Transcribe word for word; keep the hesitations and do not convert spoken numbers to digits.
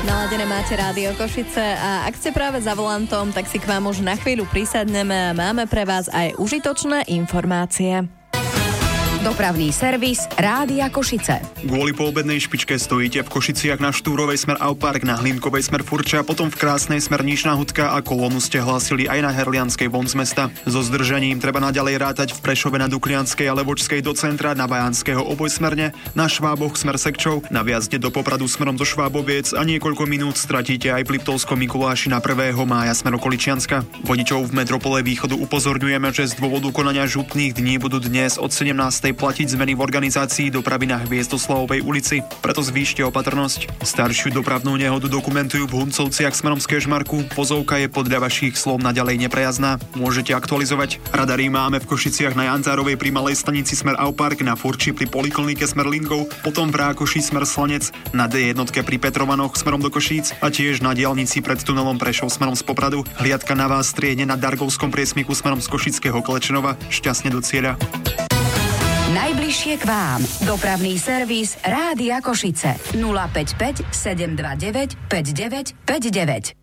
Naladené máte Rádio Košice a ak ste práve za volantom, tak si k vám už na chvíľu prisadneme a máme pre vás aj užitočné informácie. Dopravný servis Rádia Košice. Kvôli poobednej špičke stojíte v Košiciach na Štúrovej smer Aupark, na Hlinkovej smer Furča, potom v Krásnej smer Nižná Hutka a kolónu ste hlásili aj na Herlianskej von z mesta. So zdržaním treba naďalej rátať v Prešove na Duklianskej a Levočskej do centra, na Bajanského obojsmerne, na Šváboch smer Sekčov, na viazde do Popradu smerom do Šváboviec a niekoľko minút stratíte aj v Liptovskom Mikuláši na prvého mája smer Okoličianska. Vodičov v metropole Východu upozorňujeme, že z dôvodu konania župných dní budú dnes od sedemnástej platiť zmeny v organizácii dopravy na Hviezdoslavovej ulici, preto zvýšte opatrnosť. Staršiu dopravnú nehodu dokumentujú v Huncovciach smerom z Kežmarku. Vozovka je podľa vašich slov naďalej neprejazdná. Môžete aktualizovať. Radary máme v Košiciach na Janzárovej pri Malej stanici smer Aupark, na Furči pri Poliklinike smer Linkov, potom v Rákoši smer Slanec, na dé jedna pri Petrovanoch smerom do Košíc a tiež na diaľnici pred tunelom Prešov smerom z Popradu. Hliadka na vás striehne na Dargovskom priesmiku smerom z Košického Klečenova. Šťastne do cieľa. Najbližšie k vám. Dopravný servis Rádia Košice. nula päť päť sedem dva deväť päť deväť päť deväť.